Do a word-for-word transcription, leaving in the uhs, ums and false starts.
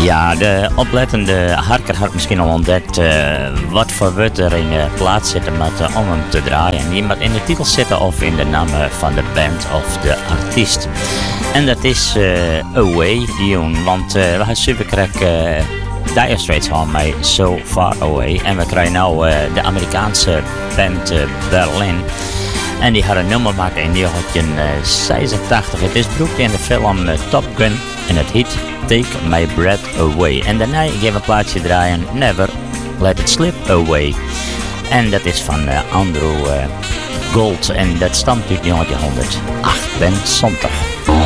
Ja, de oplettende harker had misschien al ontdekt uh, wat voor woord er in de plaats zitten met, uh, om hem te draaien. Die moet in de titel zitten of in de naam van de band of de artiest. En dat is uh, Away, die jongen, want uh, we gaan super krijgen uh, Dire Straits gaan mij So Far Away. En we krijgen nou uh, de Amerikaanse band uh, Berlin. En die had een nummer gemaakt in negentien zesentachtig. Het is broekt in de film uh, Top Gun en het heet Take My Breath Away. En daarna ik even een plaatje draaien, Never Let It Slip Away. En dat is van uh, Andrew uh, Gold en dat stamt uit negentien achtenzontig.